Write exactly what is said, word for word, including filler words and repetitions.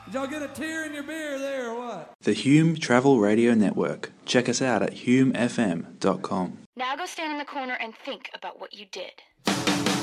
Did y'all get a tear in your beer there or what? The Hume Travel Radio Network. Check us out at hume f m dot com. Now go stand in the corner and think about what you did.